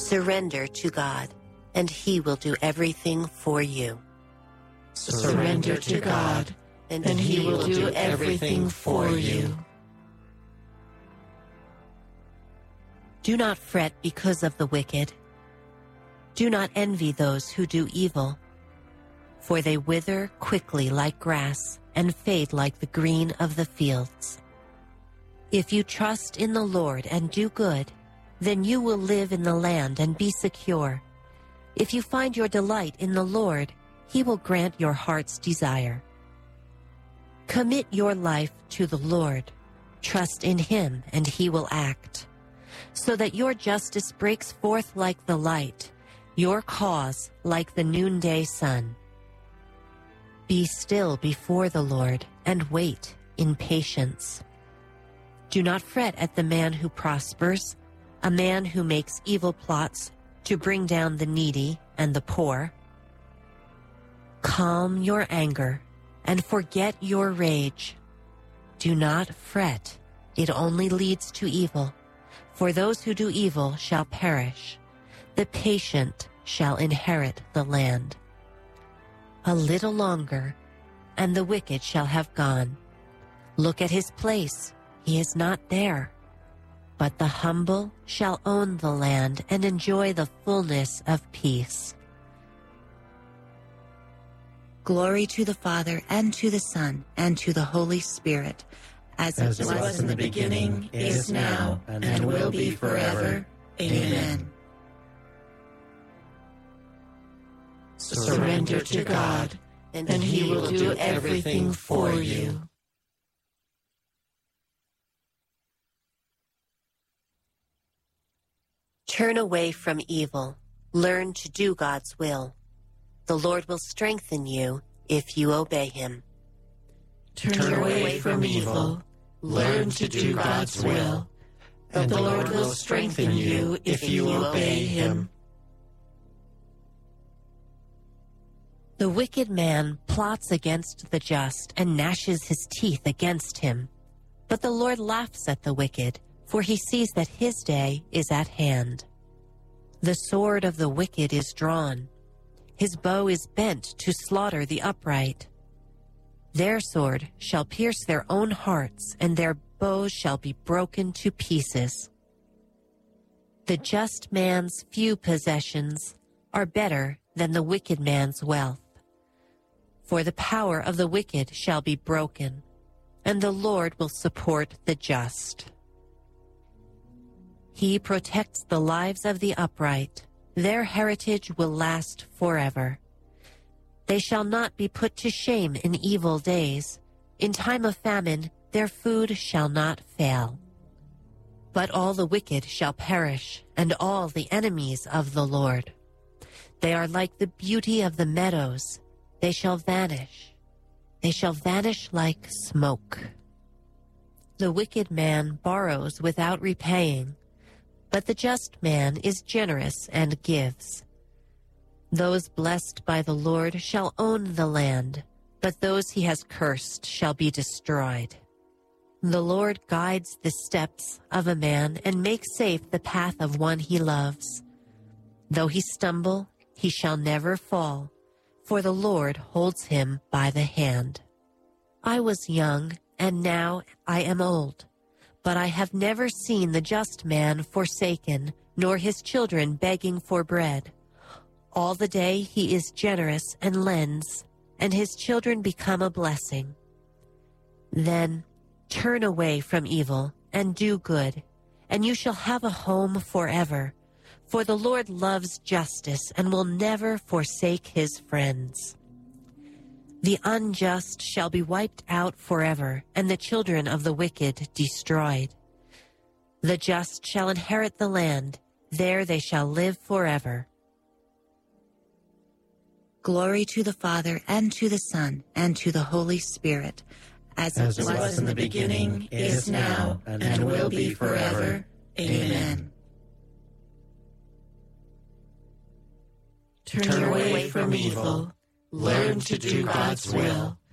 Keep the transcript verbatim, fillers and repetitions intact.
Surrender to God, and He will do everything for you. Surrender to God, and He will do everything for you. Do not fret because of the wicked. Do not envy those who do evil, for they wither quickly like grass and fade like the green of the fields. If you trust in the Lord and do good, then you will live in the land and be secure. If you find your delight in the Lord, He will grant your heart's desire. Commit your life to the Lord. Trust in Him, and He will act, so that your justice breaks forth like the light, your cause like the noonday sun. Be still before the Lord and wait in patience. Do not fret at the man who prospers, a man who makes evil plots to bring down the needy and the poor. Calm your anger and forget your rage. Do not fret, it only leads to evil. For those who do evil shall perish. The patient shall inherit the land. A little longer, and the wicked shall have gone. Look at his place, he is not there. But the humble shall own the land and enjoy the fullness of peace. Glory to the Father, and to the Son, and to the Holy Spirit, as, As it it was, was in the beginning, is now, and, and will be forever. Amen. Surrender to God, and He will do everything for you. Turn away from evil. Learn to do God's will. The Lord will strengthen you if you obey Him. Turn away from evil. Learn to do God's will. And the Lord will strengthen you if you obey Him. The wicked man plots against the just and gnashes his teeth against him. But the Lord laughs at the wicked, for He sees that his day is at hand. The sword of the wicked is drawn. His bow is bent to slaughter the upright. Their sword shall pierce their own hearts, and their bows shall be broken to pieces. The just man's few possessions are better than the wicked man's wealth. For the power of the wicked shall be broken, and the Lord will support the just. He protects the lives of the upright. Their heritage will last forever. They shall not be put to shame in evil days. In time of famine, their food shall not fail. But all the wicked shall perish, and all the enemies of the Lord. They are like the beauty of the meadows. They shall vanish. They shall vanish like smoke. The wicked man borrows without repaying, but the just man is generous and gives. Those blessed by the Lord shall own the land, but those He has cursed shall be destroyed. The Lord guides the steps of a man and makes safe the path of one he loves. Though he stumble, he shall never fall, for the Lord holds him by the hand. I was young, and now I am old, but I have never seen the just man forsaken, nor his children begging for bread. All the day he is generous and lends, and his children become a blessing. Then turn away from evil and do good, and you shall have a home forever. For the Lord loves justice and will never forsake His friends. The unjust shall be wiped out forever, and the children of the wicked destroyed. The just shall inherit the land. There they shall live forever. Glory to the Father, and to the Son, and to the Holy Spirit, as, As it was, was in the beginning, is now, and, and will be forever. Amen. Turn away from evil. Learn to do God's will.